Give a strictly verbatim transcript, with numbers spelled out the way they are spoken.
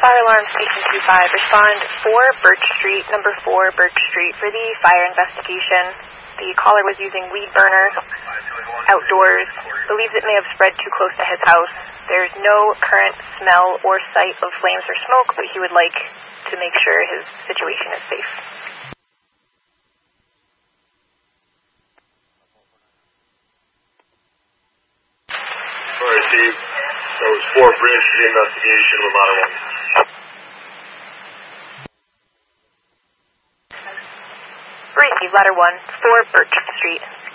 Fire alarm station two five, respond four Birch Street, number four Birch Street for the fire investigation. The caller was using weed burners outdoors, believes it may have spread too close to his house. There's no current smell or sight of flames or smoke, but he would like to make sure his situation is safe. Alright, Steve. That was four Bridge Street investigation with ladder one. Receive ladder one, four Birch Street.